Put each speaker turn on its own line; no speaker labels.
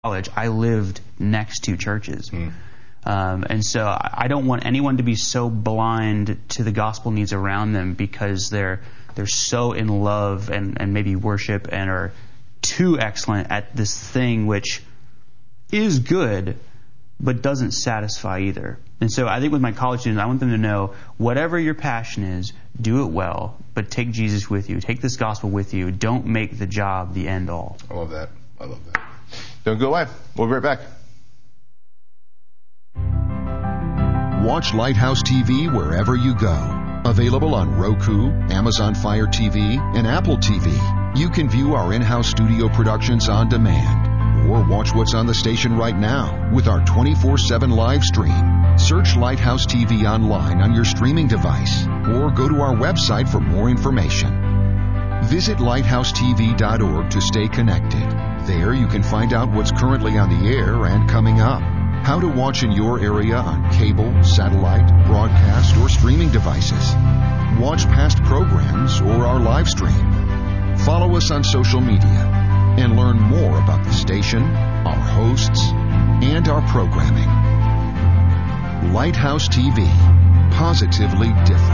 college, I lived next to churches. And so I don't want anyone to be so blind to the gospel needs around them because they're so in love and maybe worship and are too excellent at this thing which is good but doesn't satisfy either. And so I think with my college students, I want them to know whatever your passion is, do it well, but take Jesus with you. Take this gospel with you. Don't make the job the end all.
I love that. Don't go away. We'll be right back.
Watch Lighthouse TV wherever you go. Available on Roku, Amazon Fire TV, and Apple TV. You can view our in-house studio productions on demand or watch what's on the station right now with our 24/7 live stream. Search Lighthouse TV online on your streaming device or go to our website for more information. Visit lighthousetv.org to stay connected. There you can find out what's currently on the air and coming up. How to watch in your area on cable, satellite, broadcast, or streaming devices. Watch past programs or our live stream. Follow us on social media and learn more about the station, our hosts, and our programming. Lighthouse TV. Positively different.